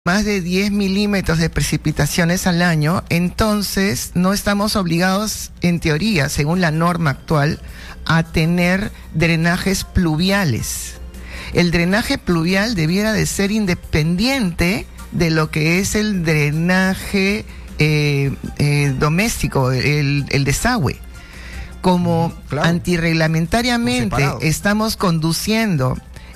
más de 10 milímetros de precipitaciones al año, entonces no estamos obligados, en teoría, según la norma actual, a tener drenajes pluviales. El drenaje pluvial debiera de ser independiente de lo que es el drenaje doméstico, el desagüe. Como claro, antirreglamentariamente estamos conduciendo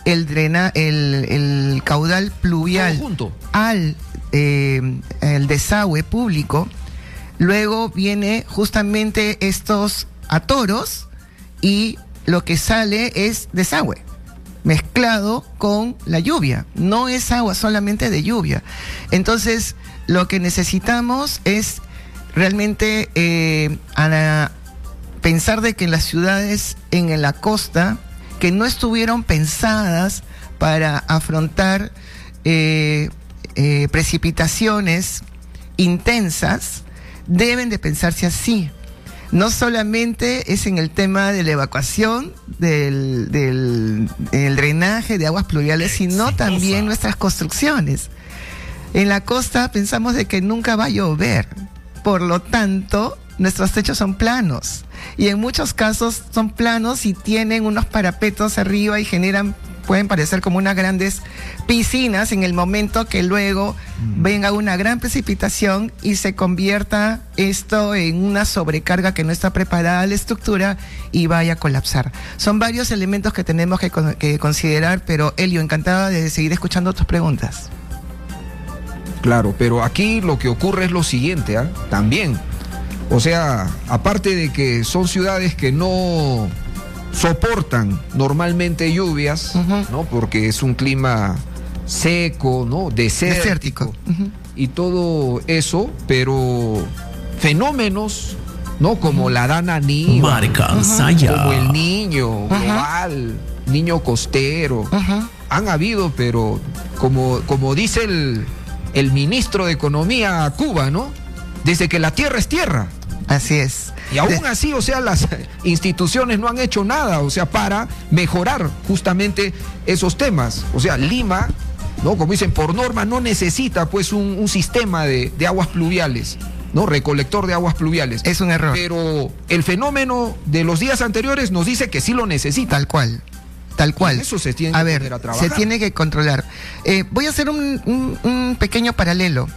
el caudal pluvial al el desagüe público, luego viene justamente estos atoros y lo que sale es desagüe mezclado con la lluvia, no es agua solamente de lluvia. Entonces lo que necesitamos es realmente pensar de que las ciudades en la costa que no estuvieron pensadas para afrontar precipitaciones intensas, deben de pensarse así. No solamente es en el tema de la evacuación, del drenaje de aguas pluviales, sino también nuestras construcciones. En la costa pensamos de que nunca va a llover, por lo tanto, nuestros techos son planos. Y en muchos casos son planos y tienen unos parapetos arriba y pueden parecer como unas grandes piscinas en el momento que luego venga una gran precipitación y se convierta esto en una sobrecarga que no está preparada la estructura y vaya a colapsar. Son varios elementos que tenemos que considerar, pero Elio, encantada de seguir escuchando tus preguntas. Claro, pero aquí lo que ocurre es lo siguiente, también. O sea, aparte de que son ciudades que no soportan normalmente lluvias, ¿no? Porque es un clima seco, ¿no? Desértico. Y todo eso, pero fenómenos, ¿no? Como la Dana Niva, como el Niño global, Niño costero, han habido, pero como dice el ministro de Economía Cuba, ¿no? Desde que la tierra es tierra. Así es. Y aún así, o sea, las instituciones no han hecho nada, o sea, para mejorar justamente esos temas. O sea, Lima, ¿no? Como dicen, por norma no necesita pues un sistema de aguas pluviales, ¿no? Recolector de aguas pluviales. Es un error. Pero el fenómeno de los días anteriores nos dice que sí lo necesita. Tal cual. Tal cual. Eso se tiene que poner a trabajar. Se tiene que controlar. Voy a hacer un pequeño paralelo.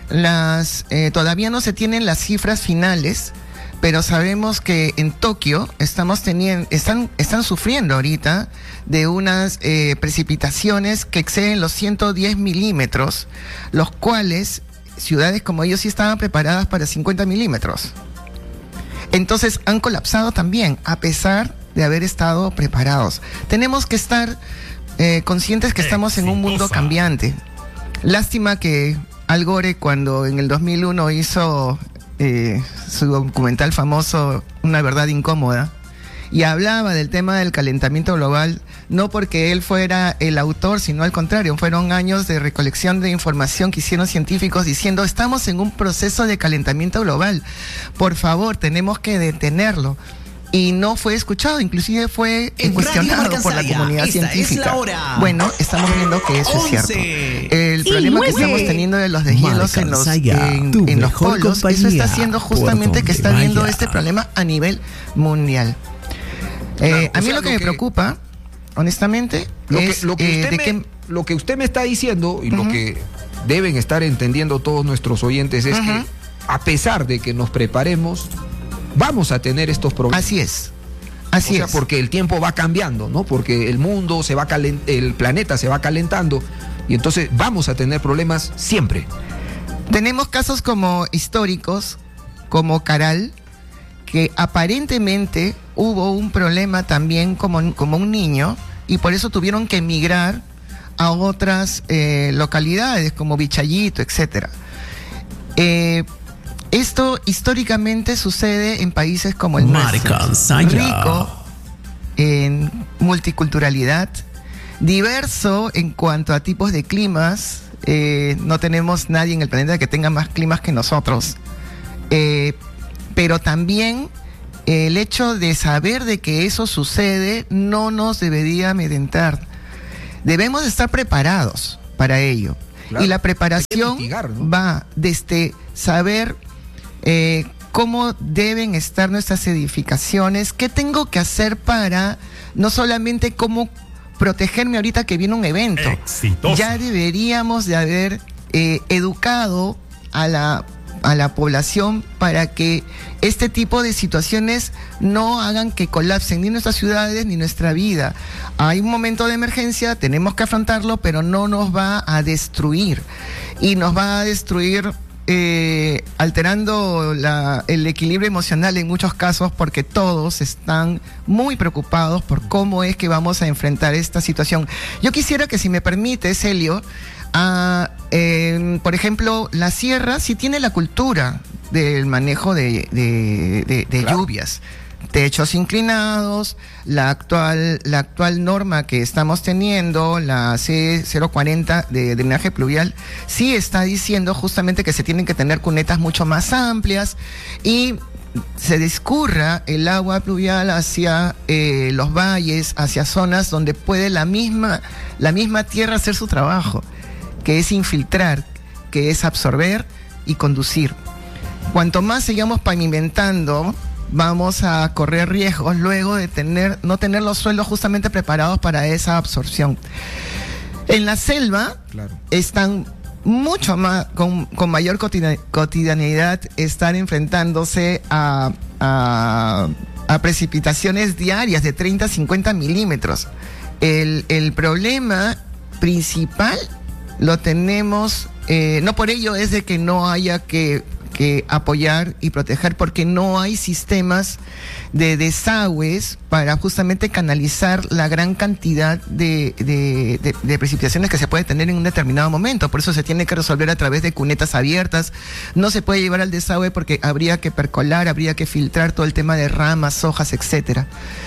Todavía no se tienen las cifras finales, pero sabemos que en Tokio están sufriendo ahorita de unas precipitaciones que exceden los 110 milímetros, los cuales ciudades como ellos sí estaban preparadas para 50 milímetros. Entonces han colapsado también, a pesar de haber estado preparados. Tenemos que estar conscientes que estamos en un mundo cambiante. Lástima que Al Gore, cuando en el 2001 hizo su documental famoso Una verdad incómoda, y hablaba del tema del calentamiento global, no porque él fuera el autor, sino al contrario, fueron años de recolección de información que hicieron científicos diciendo, estamos en un proceso de calentamiento global, por favor, tenemos que detenerlo. Y no fue escuchado, inclusive fue cuestionado por la comunidad científica. Bueno, estamos viendo que eso es cierto. El problema que estamos teniendo de los deshielos en los polos, eso está haciendo justamente que está viendo este problema a nivel mundial. A mí lo que me preocupa, honestamente, lo que usted me está diciendo y lo que deben estar entendiendo todos nuestros oyentes es que a pesar de que nos preparemos, vamos a tener estos problemas. Así es. Así es. Porque el tiempo va cambiando, ¿no? Porque el mundo el planeta se va calentando y entonces vamos a tener problemas siempre. Tenemos casos como históricos, como Caral, que aparentemente hubo un problema también como un niño y por eso tuvieron que emigrar a otras localidades como Vichayito, etcétera. Esto históricamente sucede en países como el nuestro, rico en multiculturalidad, diverso en cuanto a tipos de climas. No tenemos nadie en el planeta que tenga más climas que nosotros. Pero también el hecho de saber de que eso sucede no nos debería amedrentar. Debemos estar preparados para ello. Claro. Y la preparación mitigar, ¿no? va desde saber cómo deben estar nuestras edificaciones, qué tengo que hacer para no solamente cómo protegerme ahorita que viene un evento. Exitoso. Ya deberíamos de haber educado a la población para que este tipo de situaciones no hagan que colapsen ni nuestras ciudades ni nuestra vida. Hay un momento de emergencia, tenemos que afrontarlo, pero no nos va a destruir. Y nos va a destruir alterando el equilibrio emocional en muchos casos, porque todos están muy preocupados por cómo es que vamos a enfrentar esta situación. Yo quisiera que, si me permite, Celio, por ejemplo, la sierra sí tiene la cultura del manejo de Claro. lluvias. Techos inclinados, la actual norma que estamos teniendo, la C040 de drenaje pluvial, sí está diciendo justamente que se tienen que tener cunetas mucho más amplias y se discurra el agua pluvial hacia los valles, hacia zonas donde puede la misma tierra hacer su trabajo, que es infiltrar, que es absorber y conducir. Cuanto más sigamos pavimentando, vamos a correr riesgos luego de no tener los suelos justamente preparados para esa absorción. En la selva, Claro. están mucho más, con mayor cotidianidad, están enfrentándose a precipitaciones diarias de 30 a 50 milímetros. El problema principal lo tenemos, no por ello es de que no haya que apoyar y proteger, porque no hay sistemas de desagües para justamente canalizar la gran cantidad de precipitaciones que se puede tener en un determinado momento. Por eso se tiene que resolver a través de cunetas abiertas. No se puede llevar al desagüe porque habría que percolar, habría que filtrar todo el tema de ramas, hojas, etcétera.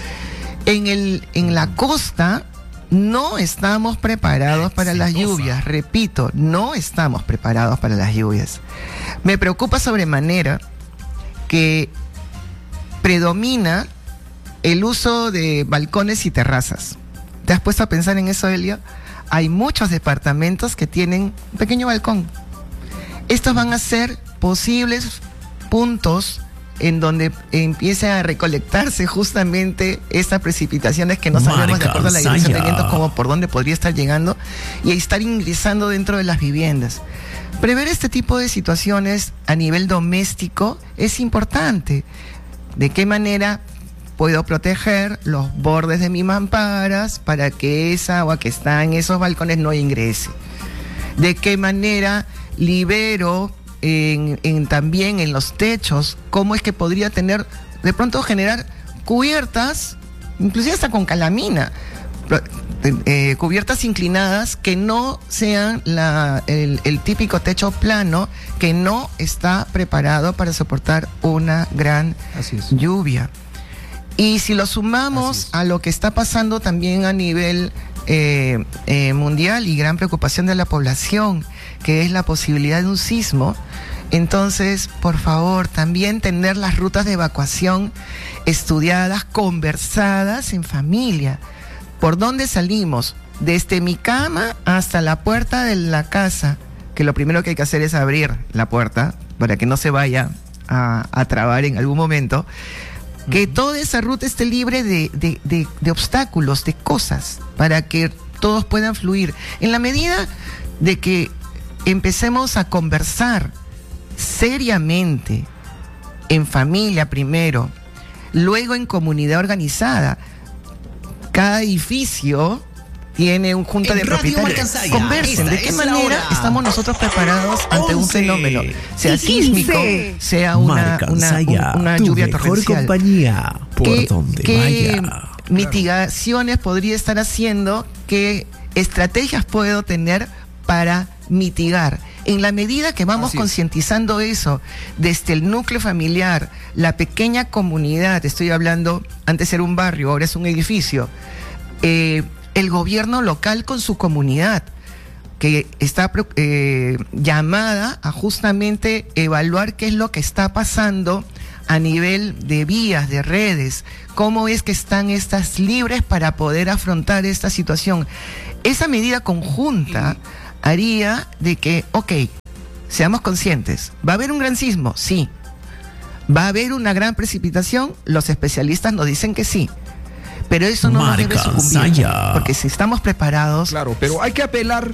En la costa no estamos preparados para las lluvias. Repito, no estamos preparados para las lluvias. Me preocupa sobremanera que predomina el uso de balcones y terrazas. ¿Te has puesto a pensar en eso, Elio? Hay muchos departamentos que tienen un pequeño balcón. Estos van a ser posibles puntos en donde empiece a recolectarse justamente estas precipitaciones que no sabemos, de acuerdo a la dirección de vientos, como por dónde podría estar llegando y estar ingresando dentro de las viviendas. Prever este tipo de situaciones a nivel doméstico es importante. ¿De qué manera puedo proteger los bordes de mis mamparas para que esa agua que está en esos balcones no ingrese? ¿De qué manera libero también en los techos? ¿Cómo es que podría tener, de pronto generar cubiertas, inclusive hasta con calamina, cubiertas inclinadas que no sean el típico techo plano, que no está preparado para soportar una gran lluvia? Y si lo sumamos a lo que está pasando también a nivel mundial y gran preocupación de la población, que es la posibilidad de un sismo, entonces, por favor, también tener las rutas de evacuación estudiadas, conversadas en familia. ¿Por dónde salimos? Desde mi cama hasta la puerta de la casa, que lo primero que hay que hacer es abrir la puerta para que no se vaya a trabar en algún momento. Que toda esa ruta esté libre de obstáculos, de cosas, para que todos puedan fluir. En la medida de que empecemos a conversar seriamente, en familia primero, luego en comunidad organizada. Cada edificio tiene un junta de propietarios. Conversen, ¿de qué manera estamos nosotros preparados ante un fenómeno, sea sísmico, sea una lluvia torrencial? Compañía, por donde ¿Qué vaya? mitigaciones podría estar haciendo? ¿Qué estrategias puedo tener para mitigar? En la medida que vamos concientizando eso desde el núcleo familiar, la pequeña comunidad, estoy hablando, antes era un barrio, ahora es un edificio, el gobierno local con su comunidad, que está llamada a justamente evaluar qué es lo que está pasando a nivel de vías, de redes, cómo es que están estas libres para poder afrontar esta situación. Esa medida conjunta haría de que, ok, seamos conscientes, ¿va a haber un gran sismo? Sí. ¿Va a haber una gran precipitación? Los especialistas nos dicen que sí. Pero eso no nos debe sucumbir, porque si estamos preparados... Claro, pero hay que apelar...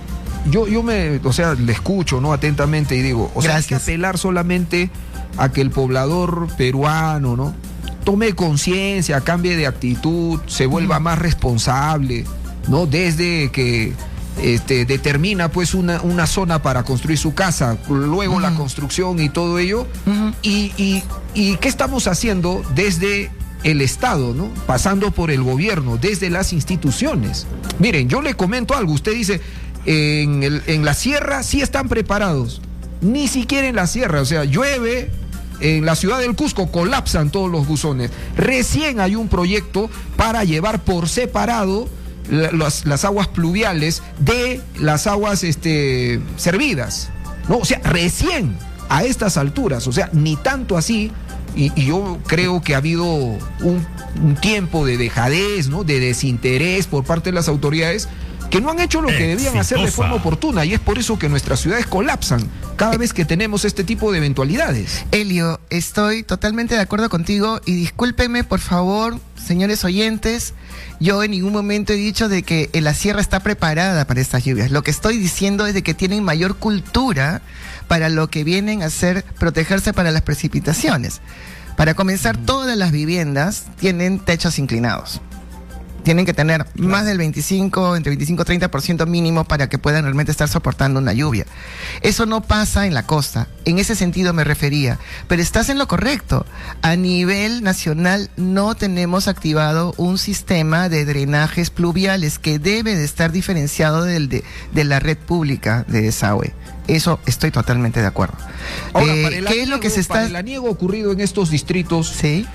le escucho, ¿no? Atentamente y digo, hay que apelar solamente a que el poblador peruano, ¿no? Tome conciencia, cambie de actitud, se vuelva más responsable, ¿no? Desde que determina pues una zona para construir su casa, luego la construcción y todo ello. Y ¿qué estamos haciendo desde el Estado, ¿no? Pasando por el gobierno, desde las instituciones? Miren, yo le comento algo, usted dice, en la sierra sí están preparados, ni siquiera en la sierra, o sea, llueve, en la ciudad del Cusco colapsan todos los buzones, recién hay un proyecto para llevar por separado las aguas pluviales de las aguas servidas, ¿no? O sea, recién a estas alturas, o sea, ni tanto así. Y yo creo que ha habido un tiempo de dejadez, ¿no? De desinterés por parte de las autoridades que no han hecho lo que debían hacer de forma oportuna, y es por eso que nuestras ciudades colapsan cada vez que tenemos este tipo de eventualidades. Elio, estoy totalmente de acuerdo contigo y discúlpeme, por favor, señores oyentes, yo en ningún momento he dicho de que la sierra está preparada para estas lluvias. Lo que estoy diciendo es de que tienen mayor cultura para lo que vienen a hacer, protegerse para las precipitaciones. Para comenzar, todas las viviendas tienen techos inclinados. Tienen que tener más del entre 25 y 30% mínimo para que puedan realmente estar soportando una lluvia. Eso no pasa en la costa, en ese sentido me refería. Pero estás en lo correcto. A nivel nacional no tenemos activado un sistema de drenajes pluviales que debe de estar diferenciado de la red pública de desagüe. Eso estoy totalmente de acuerdo. Ahora, ¿qué es lo que se está...? Para el aniego ocurrido en estos distritos, ¿sí?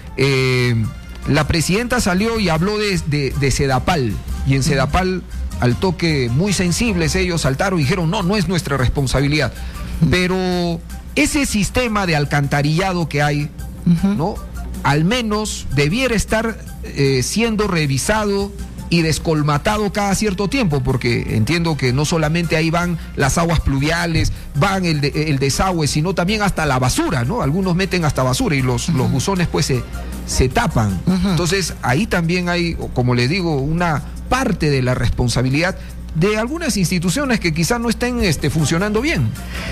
La presidenta salió y habló de Sedapal, y en Sedapal, al toque, muy sensibles, ellos saltaron y dijeron, no es nuestra responsabilidad. Pero ese sistema de alcantarillado que hay, ¿no? Al menos debiera estar siendo revisado y descolmatado cada cierto tiempo, porque entiendo que no solamente ahí van las aguas pluviales, van el desagüe, sino también hasta la basura, ¿no? Algunos meten hasta basura y los buzones pues se tapan. Entonces ahí también hay, como les digo, una parte de la responsabilidad de algunas instituciones que quizás no estén funcionando bien.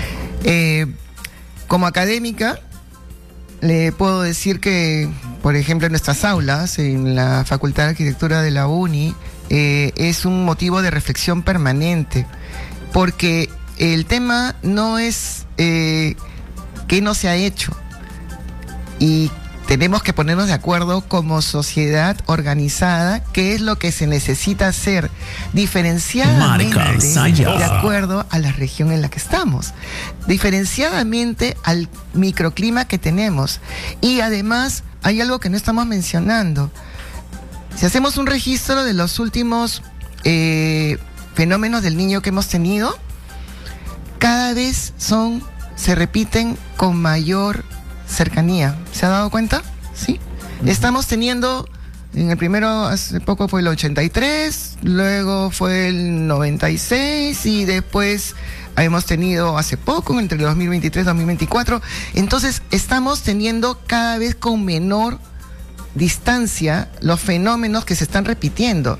Como académica, le puedo decir que, por ejemplo, en nuestras aulas, en la Facultad de Arquitectura de la UNI, es un motivo de reflexión permanente, porque el tema no es qué no se ha hecho, y tenemos que ponernos de acuerdo como sociedad organizada qué es lo que se necesita hacer diferenciadamente de acuerdo a la región en la que estamos, diferenciadamente al microclima que tenemos. Y además hay algo que no estamos mencionando. Si hacemos un registro de los últimos fenómenos del Niño que hemos tenido, cada vez se repiten con mayor cercanía. ¿Se ha dado cuenta? Sí. Estamos teniendo, en el primero, hace poco fue el 83, luego fue el 96 y después hemos tenido hace poco, entre 2023 y 2024. Entonces, estamos teniendo cada vez con menor distancia los fenómenos que se están repitiendo.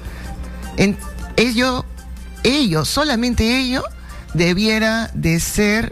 Solamente ello debiera de ser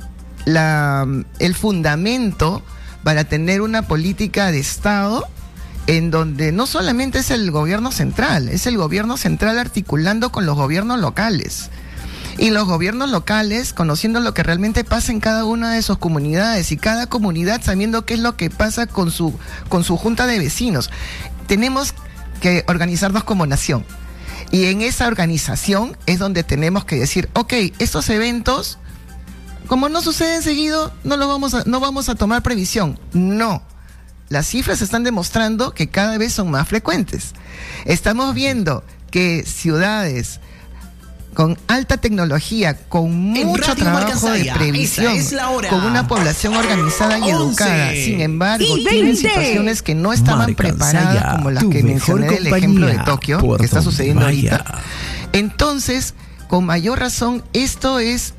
el fundamento para tener una política de Estado en donde no solamente es el gobierno central, es el gobierno central articulando con los gobiernos locales. Y los gobiernos locales conociendo lo que realmente pasa en cada una de sus comunidades, y cada comunidad sabiendo qué es lo que pasa con su junta de vecinos. Tenemos que organizarnos como nación. Y en esa organización es donde tenemos que decir, ok, estos eventos, como no suceden seguido, no vamos a tomar previsión. No. Las cifras están demostrando que cada vez son más frecuentes. Estamos viendo que ciudades con alta tecnología, con mucho trabajo de previsión, con una población organizada y educada, sin embargo, tienen situaciones que no estaban preparadas, como las que mencioné del ejemplo de Tokio, que está sucediendo ahorita. Entonces, con mayor razón, esto es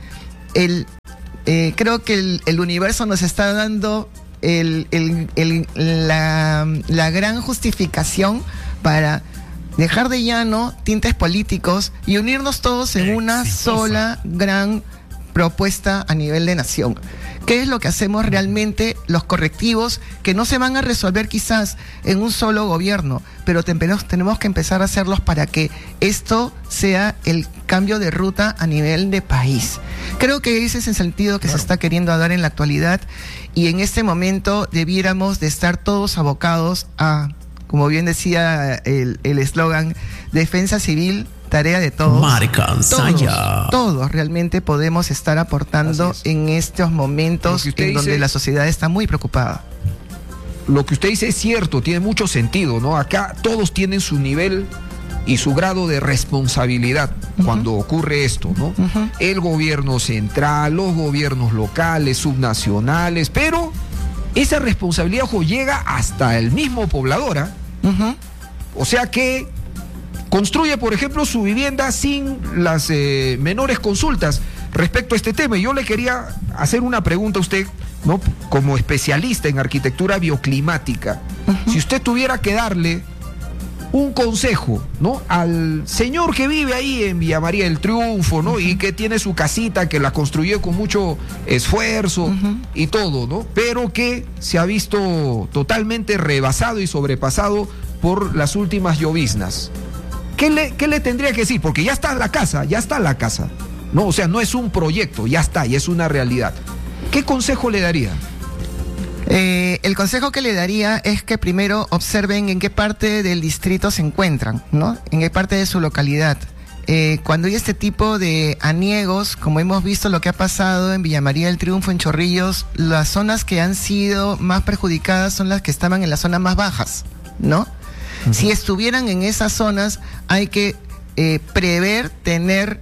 creo que el universo nos está dando la gran justificación para dejar de llano tintes políticos y unirnos todos en una sola gran propuesta a nivel de nación. ¿Qué es lo que hacemos realmente? Los correctivos que no se van a resolver quizás en un solo gobierno, pero tenemos que empezar a hacerlos para que esto sea el cambio de ruta a nivel de país. Creo que ese es el sentido que se está queriendo dar en la actualidad, y en este momento debiéramos de estar todos abocados a, como bien decía el eslogan, defensa civil, tarea de todos. Todos realmente podemos estar aportando en estos momentos en donde la sociedad está muy preocupada. Lo que usted dice es cierto, tiene mucho sentido, ¿no? Acá todos tienen su nivel y su grado de responsabilidad cuando ocurre esto, ¿no? El gobierno central, los gobiernos locales, subnacionales, pero esa responsabilidad, ojo, llega hasta el mismo poblador, ¿eh? O sea que construye, por ejemplo, su vivienda sin las menores consultas respecto a este tema. Y yo le quería hacer una pregunta a usted, ¿no? Como especialista en arquitectura bioclimática. Si usted tuviera que darle un consejo, ¿no?, al señor que vive ahí en Villa María del Triunfo, ¿no?, y que tiene su casita, que la construyó con mucho esfuerzo y todo, ¿no?, pero que se ha visto totalmente rebasado y sobrepasado por las últimas lloviznas. ¿Qué le tendría que decir? Porque ya está la casa, ¿no? O sea, no es un proyecto, ya está, y es una realidad. ¿Qué consejo le daría? El consejo que le daría es que primero observen en qué parte del distrito se encuentran, ¿no? En qué parte de su localidad. Cuando hay este tipo de aniegos, como hemos visto lo que ha pasado en Villa María del Triunfo, en Chorrillos, las zonas que han sido más perjudicadas son las que estaban en las zonas más bajas, ¿no? Si estuvieran en esas zonas, hay que prever tener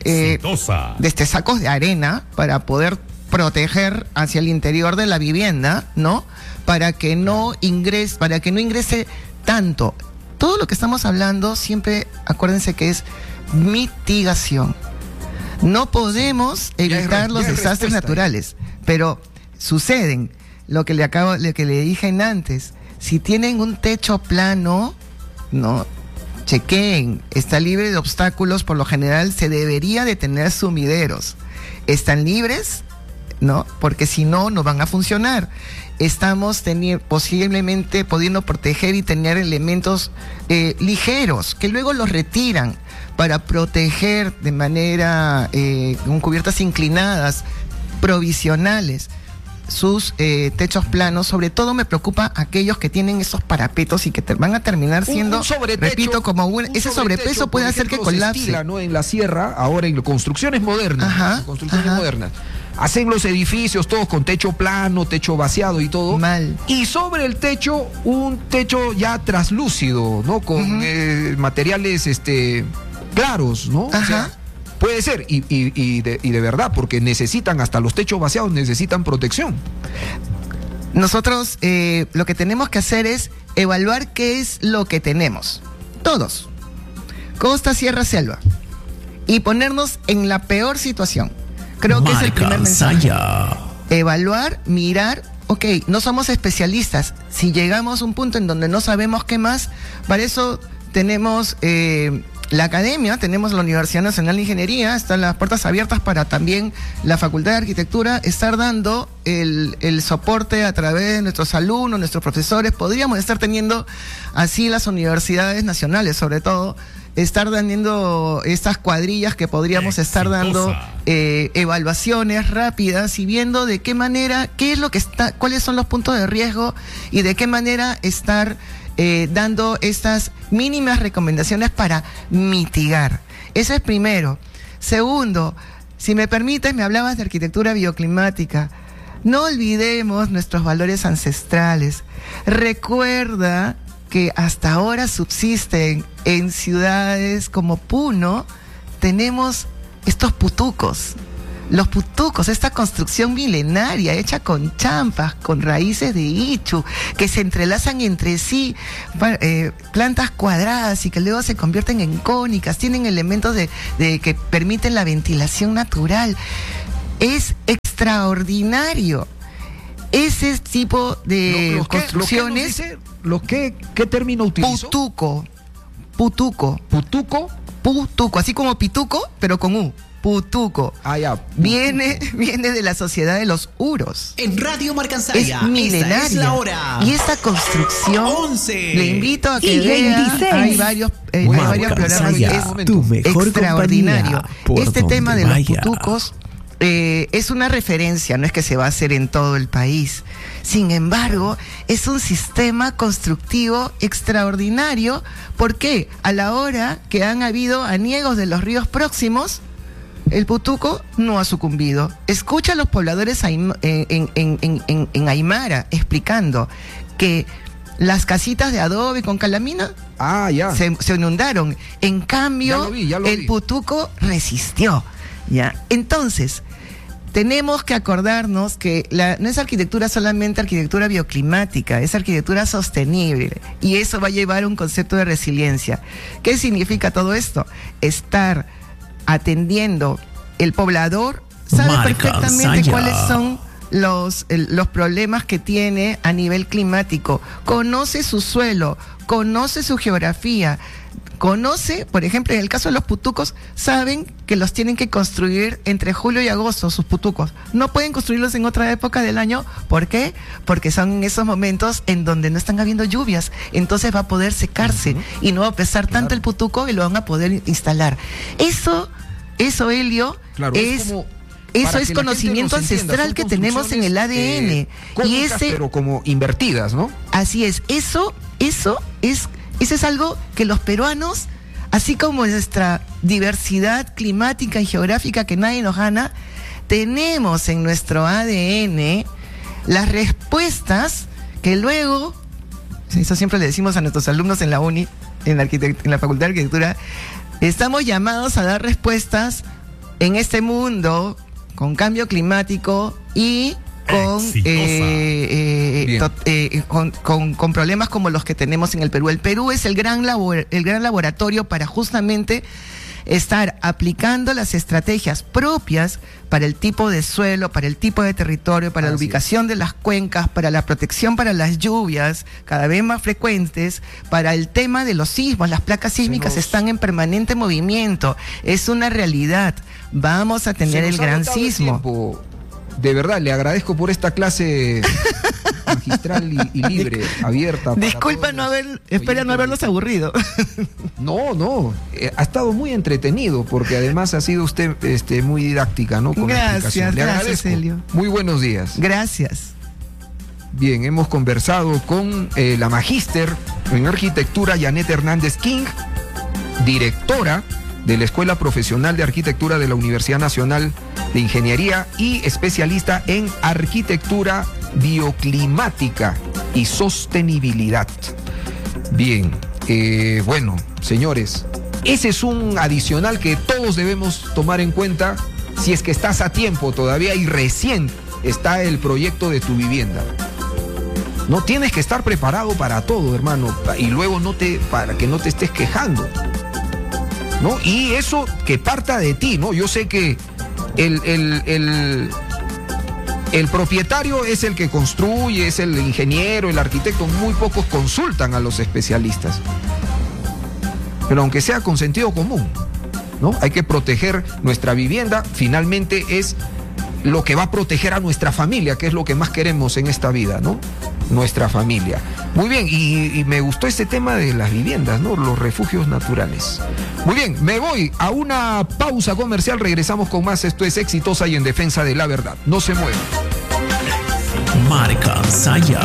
sacos de arena para poder proteger hacia el interior de la vivienda, ¿no? Para que no ingrese tanto. Todo lo que estamos hablando, siempre acuérdense que es mitigación. No podemos evitar los desastres naturales, pero suceden. Lo que le dije antes. Si tienen un techo plano, no, chequeen, está libre de obstáculos, por lo general se debería de tener sumideros. ¿Están libres? No, porque si no, no van a funcionar. Estamos posiblemente pudiendo proteger y tener elementos ligeros, que luego los retiran para proteger de manera con cubiertas inclinadas, provisionales, sus techos planos. Sobre todo me preocupa aquellos que tienen esos parapetos y que van a terminar siendo, un repito, como ese sobrepeso puede hacer que colapse. Estila, ¿no? En la sierra, ahora en construcciones modernas, modernas, hacen los edificios todos con techo plano, techo vaciado y todo. Mal. Y sobre el techo, un techo ya traslúcido, ¿no? Con materiales claros, ¿no? O sea, puede ser, y de verdad, porque necesitan, hasta los techos vaciados necesitan protección. Nosotros lo que tenemos que hacer es evaluar qué es lo que tenemos. Todos. Costa, sierra, selva. Y ponernos en la peor situación. Creo que es el primer mensaje. Evaluar, mirar. Ok, no somos especialistas. Si llegamos a un punto en donde no sabemos qué más, para eso tenemos la academia, tenemos la Universidad Nacional de Ingeniería, están las puertas abiertas para también la Facultad de Arquitectura estar dando el soporte a través de nuestros alumnos, nuestros profesores. Podríamos estar teniendo así las universidades nacionales, sobre todo, estar dando estas cuadrillas que podríamos estar dando evaluaciones rápidas y viendo de qué manera, qué es lo que está, cuáles son los puntos de riesgo y de qué manera estar dando estas mínimas recomendaciones para mitigar. Eso es primero. Segundo, si me permites, me hablabas de arquitectura bioclimática. No olvidemos nuestros valores ancestrales. Recuerda que hasta ahora subsisten en ciudades como Puno, tenemos estos putucos, Los putucos, esta construcción milenaria hecha con champas, con raíces de ichu, que se entrelazan entre sí, plantas cuadradas y que luego se convierten en cónicas, tienen elementos de que permiten la ventilación natural. Es extraordinario. Ese tipo de construcciones. ¿Qué término utilizó? Putuco, así como pituco, pero con U. Putuco. Viene de la sociedad de los Uros. En Radio Marcansaya. Es milenaria. Esta es la hora. Y esta construcción, 11. le invito a que vea. Hay varios programas. Es tu mejor extraordinario. Este tema de los vaya. putucos es una referencia, no es que se va a hacer en todo el país. Sin embargo, es un sistema constructivo extraordinario. ¿Por qué? A la hora que han habido aniegos de los ríos próximos, el putuco no ha sucumbido. Escucha a los pobladores en Aymara explicando que las casitas de adobe con calamina se inundaron. En cambio, el putuco resistió. ¿Ya? Entonces, tenemos que acordarnos que no es arquitectura solamente arquitectura bioclimática, es arquitectura sostenible, y eso va a llevar a un concepto de resiliencia. ¿Qué significa todo esto? Estar atendiendo, el poblador sabe perfectamente cuáles son los problemas que tiene a nivel climático, conoce su suelo, conoce su geografía, conoce, por ejemplo, en el caso de los putucos, saben que los tienen que construir entre julio y agosto, sus putucos. No pueden construirlos en otra época del año. ¿Por qué? Porque son en esos momentos en donde no están habiendo lluvias. Entonces va a poder secarse y no va a pesar tanto el putuco y lo van a poder instalar. Eso, Helio, eso es conocimiento ancestral que tenemos en el ADN. Cónicas, pero como invertidas, ¿no? Así es. Eso es algo que los peruanos, así como nuestra diversidad climática y geográfica que nadie nos gana, tenemos en nuestro ADN las respuestas que luego, eso siempre le decimos a nuestros alumnos en la uni, en la Facultad de Arquitectura, estamos llamados a dar respuestas en este mundo con cambio climático y con problemas como los que tenemos en el Perú. El Perú es el gran laboratorio para justamente estar aplicando las estrategias propias para el tipo de suelo, para el tipo de territorio, para la ubicación de las cuencas, para la protección para las lluvias cada vez más frecuentes, para el tema de los sismos. Las placas sísmicas están en permanente movimiento, es una realidad. Vamos a tener el gran sismo. De verdad, le agradezco por esta clase magistral y libre, abierta. Disculpa espero no haberlos aburrido. No, ha estado muy entretenido, porque además ha sido usted muy didáctica, ¿no? Con gracias, le agradezco. Helio. Muy buenos días. Gracias. Bien, hemos conversado con la magíster en arquitectura, Janet Hernández King, directora de la Escuela Profesional de Arquitectura de la Universidad Nacional de Ingeniería y especialista en arquitectura bioclimática y sostenibilidad. Bien, bueno, señores, ese es un adicional que todos debemos tomar en cuenta si es que estás a tiempo todavía y recién está el proyecto de tu vivienda. No tienes que estar preparado para todo, hermano, y luego para que no te estés quejando, ¿no? Y eso que parta de ti, ¿no? Yo sé que el propietario es el que construye, es el ingeniero, el arquitecto. Muy pocos consultan a los especialistas. Pero aunque sea con sentido común, ¿no? Hay que proteger nuestra vivienda. Finalmente es lo que va a proteger a nuestra familia, que es lo que más queremos en esta vida, ¿no? Nuestra familia. Muy bien, y me gustó este tema de las viviendas, ¿no? Los refugios naturales. Muy bien, me voy a una pausa comercial, regresamos con más. Esto es Exitosa y en Defensa de la Verdad. No se muevan. Marcansaya.